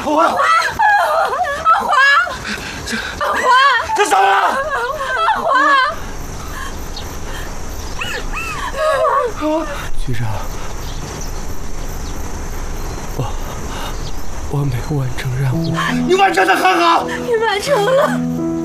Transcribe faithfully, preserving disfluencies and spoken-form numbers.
华，阿华，阿华，阿华，他咋了？阿华， 局长，我我没完成任务。 你完成的很好， 你完成了。